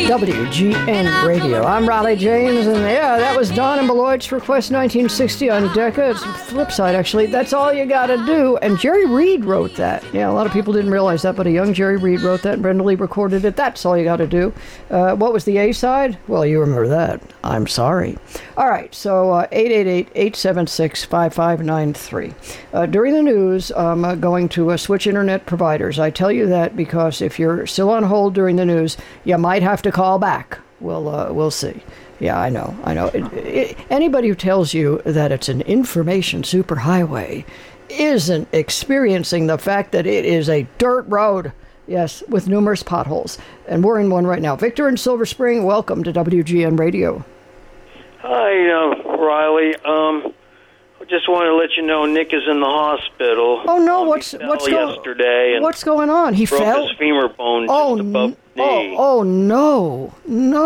WGN Radio. I'm Riley James, and yeah, that was Don and Beloit's Request 1960 on Decca. It's flip side, actually. That's All You Gotta Do. And Jerry Reed wrote that. Yeah, a lot of people didn't realize that, but a young Jerry Reed wrote that, and Brenda Lee recorded it. That's All You Gotta Do. What was the A-side? Well, you remember that. I'm sorry. All right, so 888-876-5593. During the news, I'm going to switch internet providers. I tell you that because if you're still on hold during the news, you might have to call back. We'll see. Yeah, I know. Anybody who tells you that it's an information superhighway isn't experiencing the fact that it is a dirt road. Yes, with numerous potholes. And we're in one right now. Victor in Silver Spring, welcome to WGN Radio. Hi, Riley. I just want to let you know Nick is in the hospital. Oh no! What's yesterday? And what's going on? He broke fell. His femur bone just above the knee. Oh no!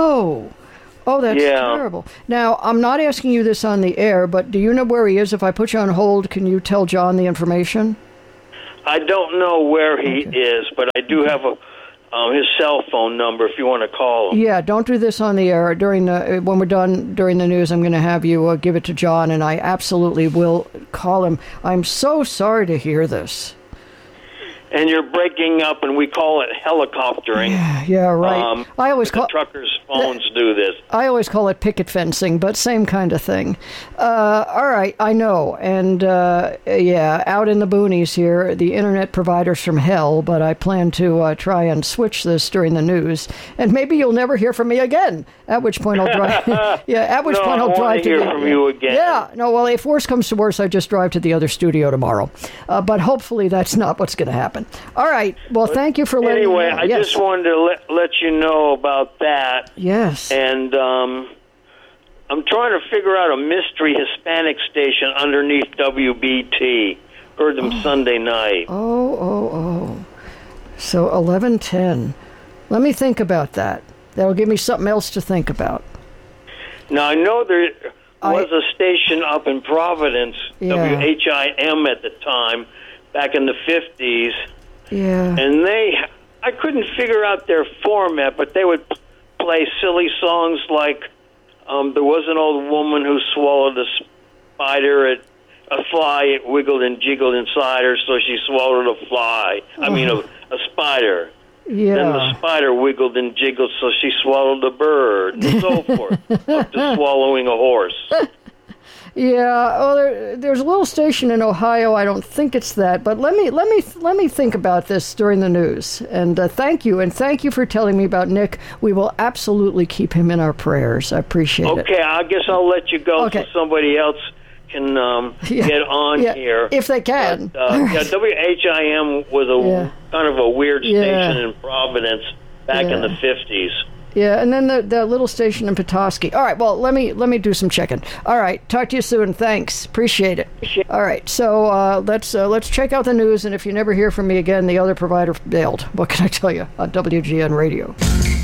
Oh, that's terrible. Now, I'm not asking you this on the air, but do you know where he is? If I put you on hold, can you tell John the information? I don't know where he is, but I do have his cell phone number if you want to call him. Yeah, don't do this on the air. When we're done during the news, I'm going to have you give it to John, and I absolutely will call him. I'm so sorry to hear this. And you're breaking up, and we call it helicoptering. Yeah, right. I always call truckers' phones do this. I always call it picket fencing, but same kind of thing. All right, I know. And out in the boonies here, the internet provider's from hell, but I plan to try and switch this during the news, and maybe you'll never hear from me again. At which point I'll drive. I'll drive to hear from you again. Yeah, no. Well, if worse comes to worse, I just drive to the other studio tomorrow. But hopefully that's not what's going to happen. All right. Well, thank you for letting me know. Anyway, I just wanted to let you know about that. Yes. And I'm trying to figure out a mystery Hispanic station underneath WBT. Heard them Sunday night. Oh. So 1110. Let me think about that. That'll give me something else to think about. Now, I know there was a station up in Providence, WHIM at the time, back in the 50s. Yeah. And I couldn't figure out their format, but they would play silly songs like there was an old woman who swallowed a fly, it wiggled and jiggled inside her, so she swallowed a fly. I mean, a spider. Yeah. Then the spider wiggled and jiggled, so she swallowed a bird, and so forth, up to swallowing a horse. Yeah, well, there's a little station in Ohio. I don't think it's that, but let me think about this during the news. And thank you for telling me about Nick. We will absolutely keep him in our prayers. I appreciate it. Okay, I guess I'll let you go so somebody else can get on here. If they can. But, WHIM was a kind of a weird station in Providence back in the 50s. Yeah, and then the little station in Petoskey. All right, well, let me do some checking. All right, talk to you soon. Thanks. Appreciate it. All right, so let's check out the news, and if you never hear from me again, the other provider bailed. What can I tell you on WGN Radio?